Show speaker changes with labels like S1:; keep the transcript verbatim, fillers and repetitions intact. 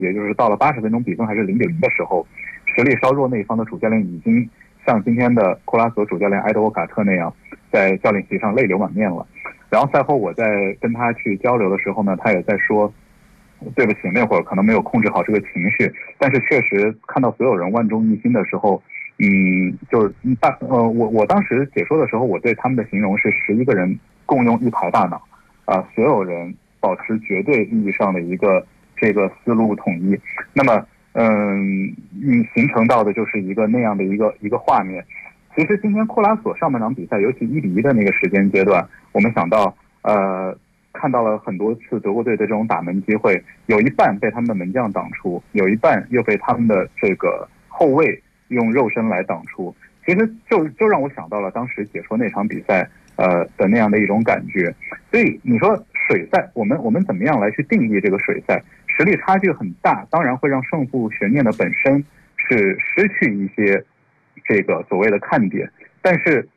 S1: 也就是到了八十分钟比分还是零比零的时候，实力稍弱那一方的主教练已经像今天的库拉索主教练埃德沃卡特那样，在教练席上泪流满面了。然后赛后我在跟他去交流的时候呢，他也在说，对不起，那会儿可能没有控制好这个情绪，但是确实看到所有人万众一心的时候，嗯，就是大呃，我我当时解说的时候，我对他们的形容是十一个人共用一台大脑，啊、呃，所有人保持绝对意义上的一个这个思路统一。那么，嗯，嗯，形成到的就是一个那样的一个一个画面。其实今天库拉索上半场比赛，尤其一比一的那个时间阶段，我们想到，呃。看到了很多次德国队的这种打门机会，有一半被他们的门将挡出，有一半又被他们的这个后卫用肉身来挡出。其实就就让我想到了当时解说那场比赛呃的那样的一种感觉。所以你说水赛，我们我们怎么样来去定义这个水赛？实力差距很大，当然会让胜负悬念的本身是失去一些这个所谓的看点。但是